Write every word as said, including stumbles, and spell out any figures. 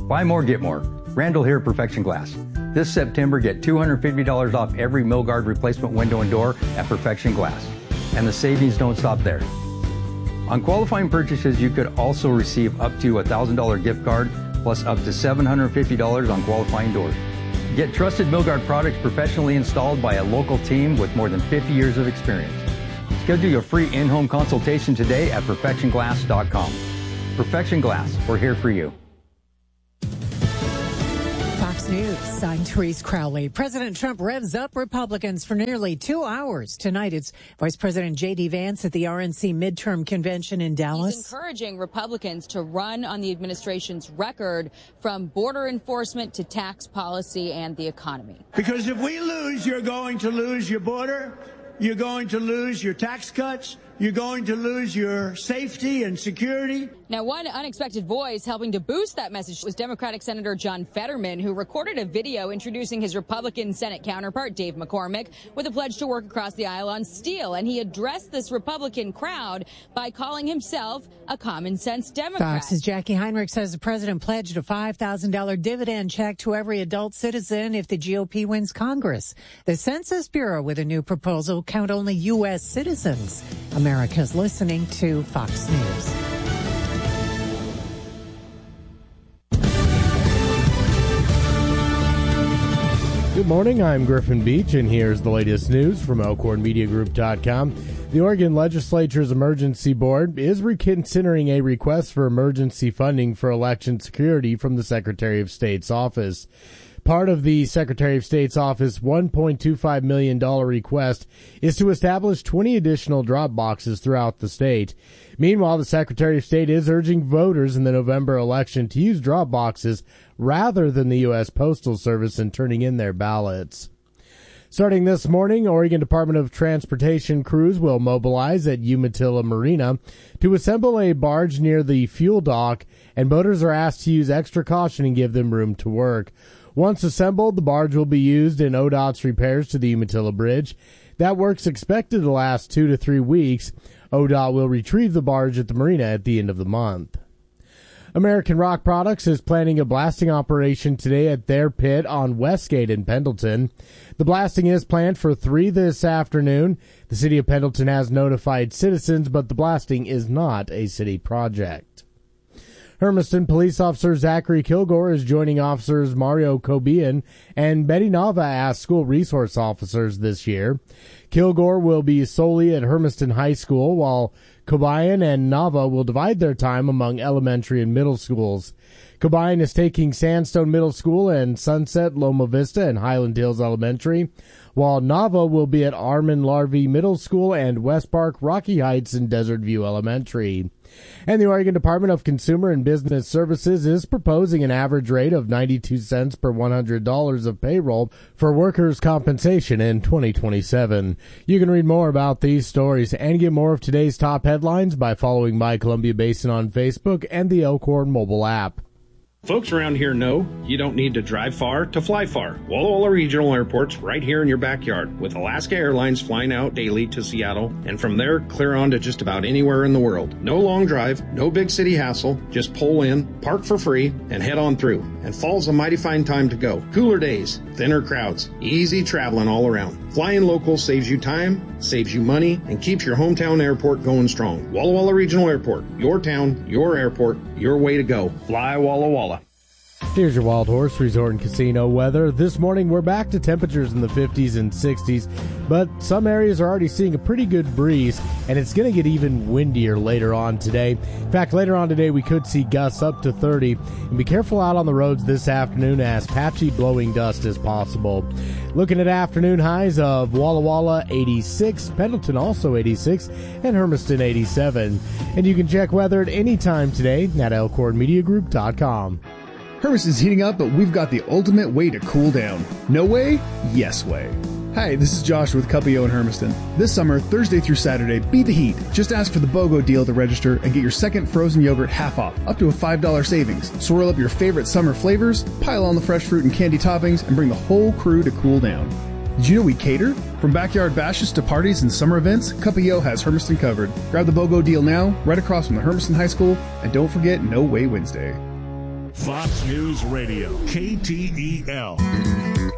Buy more, get more. Randall here at Perfection Glass. This September, get two hundred fifty dollars off every Milgard replacement window and door at Perfection Glass. And the savings don't stop there. On qualifying purchases, you could also receive up to a one thousand dollars gift card plus up to seven hundred fifty dollars on qualifying doors. Get trusted Milgard products professionally installed by a local team with more than fifty years of experience. Schedule your free in-home consultation today at perfection glass dot com. Perfection Glass, we're here for you. Fox News, I'm Therese Crowley. President Trump revs up Republicans for nearly two hours. Tonight, it's Vice President J D. Vance at the R N C midterm convention in Dallas. He's encouraging Republicans to run on the administration's record from border enforcement to tax policy and the economy. Because if we lose, you're going to lose your border, you're going to lose your tax cuts, you're going to lose your safety and security. Now, one unexpected voice helping to boost that message was Democratic Senator John Fetterman, who recorded a video introducing his Republican Senate counterpart, Dave McCormick, with a pledge to work across the aisle on steel. And he addressed this Republican crowd by calling himself a common-sense Democrat. Fox's Jackie Heinrich says the president pledged a five thousand dollars dividend check to every adult citizen if the G O P wins Congress. The Census Bureau, with a new proposal, count only U S citizens. America's listening to Fox News. Good morning, I'm Griffin Beach, and here's the latest news from Elkhorn Media Group dot com. The Oregon Legislature's Emergency Board is reconsidering a request for emergency funding for election security from the Secretary of State's office. Part of the Secretary of State's office one point two five million dollars request is to establish twenty additional drop boxes throughout the state. Meanwhile, the Secretary of State is urging voters in the November election to use drop boxes rather than the U S Postal Service in turning in their ballots. Starting this morning, Oregon Department of Transportation crews will mobilize at Umatilla Marina to assemble a barge near the fuel dock, and boaters are asked to use extra caution and give them room to work. Once assembled, the barge will be used in O D O T's repairs to the Umatilla Bridge. That work's expected to last two to three weeks. O D O T will retrieve the barge at the marina at the end of the month. American Rock Products is planning a blasting operation today at their pit on Westgate in Pendleton. The blasting is planned for three this afternoon. The city of Pendleton has notified citizens, but the blasting is not a city project. Hermiston Police Officer Zachary Kilgore is joining officers Mario Cobian and Betty Nava as school resource officers this year. Kilgore will be solely at Hermiston High School, while Cobian and Nava will divide their time among elementary and middle schools. Cobian is taking Sandstone Middle School and Sunset, Loma Vista, and Highland Hills Elementary, while Nava will be at Armin Larvey Middle School and West Park, Rocky Heights, and Desert View Elementary. And the Oregon Department of Consumer and Business Services is proposing an average rate of ninety-two cents per one hundred dollars of payroll for workers' compensation in twenty twenty-seven. You can read more about these stories and get more of today's top headlines by following My Columbia Basin on Facebook and the Elkhorn mobile app. Folks around here know you don't need to drive far to fly far. Walla Walla Regional Airport's right here in your backyard, with Alaska Airlines flying out daily to Seattle, and from there clear on to just about anywhere in the world. No long drive, no big city hassle, just pull in, park for free, and head on through. And fall's a mighty fine time to go. Cooler days, thinner crowds, easy traveling all around. Flying local saves you time, saves you money, and keeps your hometown airport going strong. Walla Walla Regional Airport, your town, your airport, your way to go. Fly Walla Walla. Here's your Wild Horse Resort and Casino weather. This morning, we're back to temperatures in the fifties and sixties, but some areas are already seeing a pretty good breeze, and it's going to get even windier later on today. In fact, later on today, we could see gusts up to thirty, and be careful out on the roads this afternoon, as patchy blowing dust is possible. Looking at afternoon highs of Walla Walla eighty-six, Pendleton also eighty-six, and Hermiston eighty-seven. And you can check weather at any time today at Elkhorn Media Group dot com. Hermiston's heating up, but we've got the ultimate way to cool down. No way? Yes way. Hi, this is Josh with Cuppio in Hermiston. This summer, Thursday through Saturday, beat the heat. Just ask for the BOGO deal to register and get your second frozen yogurt half off, up to a five dollars savings. Swirl up your favorite summer flavors, pile on the fresh fruit and candy toppings, and bring the whole crew to cool down. Did you know we cater? From backyard bashes to parties and summer events, Cuppio has Hermiston covered. Grab the BOGO deal now, right across from the Hermiston High School, and don't forget No Way Wednesday. Fox News Radio, K T E L.